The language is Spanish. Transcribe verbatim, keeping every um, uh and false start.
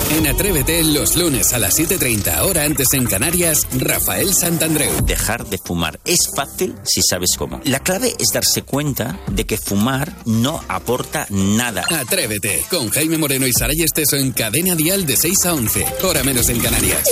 En Atrévete, los lunes a las siete y treinta, hora antes en Canarias, Rafael Santandreu. Dejar de fumar es fácil si sabes cómo. La clave es darse cuenta de que fumar no aporta nada. Atrévete, con Jaime Moreno y Saray Esteso en Cadena Dial de seis a once, hora menos en Canarias.